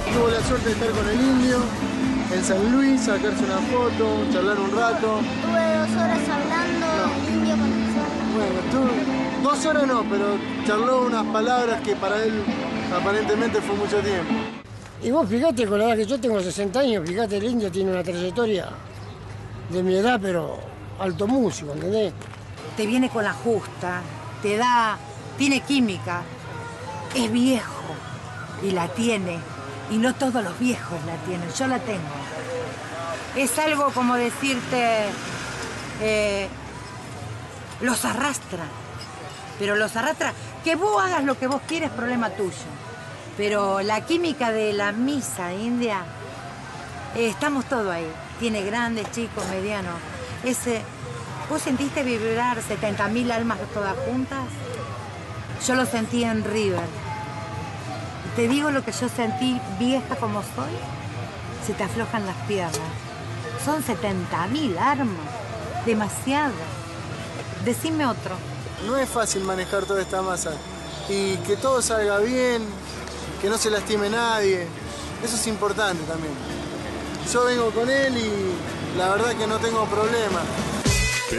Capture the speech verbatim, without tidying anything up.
tuvo la suerte de estar con el indio en San Luis, sacarse una foto, charlar un rato. Tuve dos horas hablando, no. El indio con nosotros. Bueno, tú, dos horas no, pero charló unas palabras que para él aparentemente fue mucho tiempo. Y vos fíjate, con la edad que yo tengo sesenta años, fíjate, el indio tiene una trayectoria de mi edad, pero alto músico, ¿entendés? Te viene con la justa, te da, tiene química, es viejo y la tiene, y no todos los viejos la tienen, yo la tengo. Es algo como decirte, eh, los arrastra, pero los arrastra, que vos hagas lo que vos quieres, problema tuyo. Pero la química de la misa india, eh, estamos todos ahí. Tiene grandes, chicos, medianos. Ese, ¿vos sentiste vibrar setenta mil almas todas juntas? Yo lo sentí en River. Te digo lo que yo sentí, vieja como soy, se te aflojan las piernas. Son setenta mil almas, demasiado. Decime otro. No es fácil manejar toda esta masa y que todo salga bien, que no se lastime nadie, eso es importante también. Yo vengo con él y la verdad que no tengo problema.